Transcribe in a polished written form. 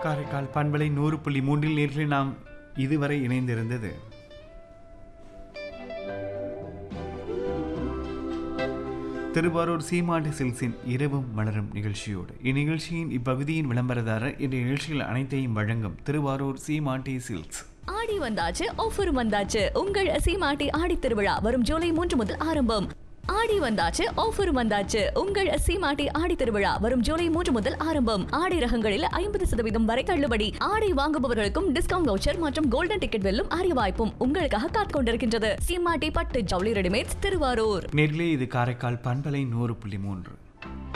காரைக்கால் பண்பலை 100.3 நேரில் நாம் இதுவரை இணைந்திருந்தது திருவாரூர் சீமாட்டி சில்க்ஸின் இரவும் மலரும் நிகழ்ச்சியோடு. இந்நிகழ்ச்சியின் இப்பகுதியின் விளம்பரதாரர் இந்த நிகழ்ச்சிகள் அனைத்தையும் வழங்கும் திருவாரூர் சீமாட்டி சில்க்ஸ். ஆடி வந்தாச்சு, ஆஃபர் வந்தாச்சு. உங்கள் சீமாட்டி ஆடி திருவிழா வரும் ஜூலை 3 முதல் ஆரம்பம். ஆடி வந்தாச்சு, ஆஃபர் வந்தாச்சு. உங்கள் சீமாட்டி ஆடி திருவிழா வரும் ஜூலை 3 முதல் ஆரம்பம். ஆடை ரகங்களில் 50% வரை தள்ளுபடி. ஆடை வாங்குபவர்களுக்கும் டிஸ்கவுண்ட் வவுச்சர் மற்றும் கோல்டன் டிக்கெட் வெல்லும் அரிய வாய்ப்பும் உங்களுக்காக காத்துக் கொண்டிருக்கின்றது. சீமாட்டி பட்டு ஜவுளி ரெடிமேட்ஸ், திருவாரூர். நேரிலே இது காரைக்கால் பண்பலை 100.3.